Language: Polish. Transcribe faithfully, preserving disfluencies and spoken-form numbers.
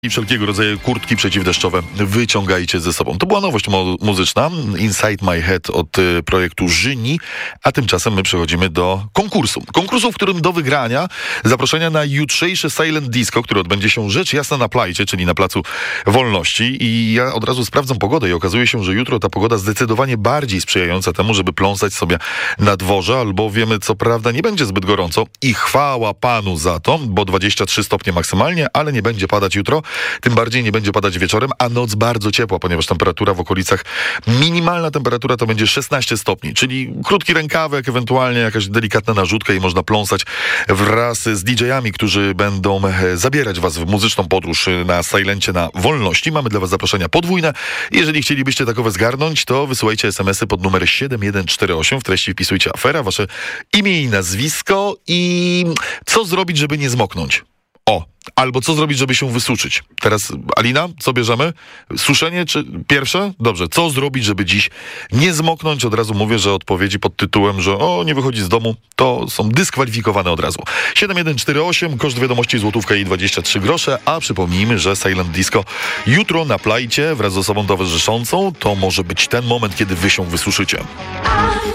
I wszelkiego rodzaju kurtki przeciwdeszczowe wyciągajcie ze sobą. To była nowość mu- muzyczna, Inside My Head od y, projektu Żyni, a tymczasem my przechodzimy do konkursu. Konkursu, w którym do wygrania zaproszenia na jutrzejsze Silent Disco, które odbędzie się rzecz jasna na Plajcie, czyli na Placu Wolności. I ja od razu sprawdzam pogodę i okazuje się, że jutro ta pogoda zdecydowanie bardziej sprzyjająca temu, żeby pląsać sobie na dworze, albowiem co prawda nie będzie zbyt gorąco i chwała Panu za to, bo dwadzieścia trzy stopnie maksymalnie, ale nie będzie padać jutro. Tym bardziej nie będzie padać wieczorem, a noc bardzo ciepła, ponieważ temperatura w okolicach, minimalna temperatura to będzie szesnaście stopni, czyli krótki rękawek, ewentualnie jakaś delikatna narzutka i można pląsać wraz z didżejami, którzy będą zabierać was w muzyczną podróż na Silencie na Wolności. Mamy dla was zaproszenia podwójne. Jeżeli chcielibyście takowe zgarnąć, to wysyłajcie esemesy pod numer siedem jeden cztery osiem. W treści wpisujcie afera, wasze imię i nazwisko i co zrobić, żeby nie zmoknąć. O, albo co zrobić, żeby się wysuszyć. Teraz, Alina, co bierzemy? Suszenie czy pierwsze? Dobrze, co zrobić, żeby dziś nie zmoknąć? Od razu mówię, że odpowiedzi pod tytułem, że o, nie wychodzi z domu, to są dyskwalifikowane od razu. siedem jeden cztery osiem, koszt wiadomości złotówka i dwadzieścia trzy grosze, a przypomnijmy, że Silent Disco jutro na Plajcie wraz z osobą towarzyszącą to może być ten moment, kiedy wy się wysuszycie.